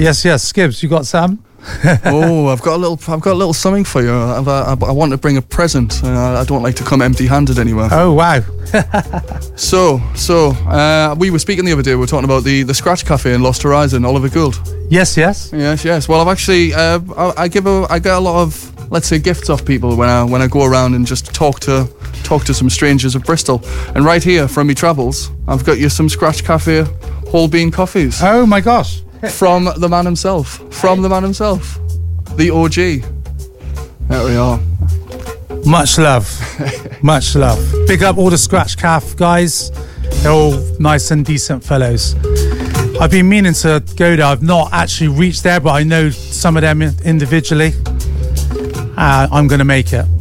Yes, Skibbs, you got some? Oh, I've got a little something for you. I want to bring a present. I don't like to come empty-handed anywhere. Oh, wow. So, we were speaking the other day. We were talking about the Scratch Cafe in Lost Horizon, Oliver Gould. Yes. Well, I've actually I get a lot of, let's say, gifts off people when I go around and just talk to some strangers of Bristol. And right here from me travels, I've got you some Scratch Cafe whole bean coffees. Oh my gosh. From the man himself. The OG. There we are. Much love. Much love. Big up all the Scratch Caf guys. They're all nice and decent fellows. I've been meaning to go there. I've not actually reached there, but I know some of them individually. I'm going to make it.